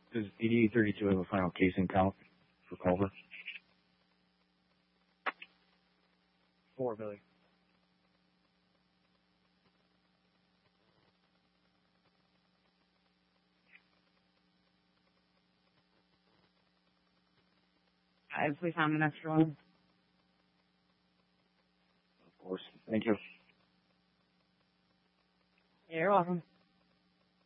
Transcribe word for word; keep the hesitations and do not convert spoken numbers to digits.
Does eighty-eight thirty-two have a final casing count for Culver? Four, Billy. Guys, we found an extra one. Of course. Thank you. You're welcome.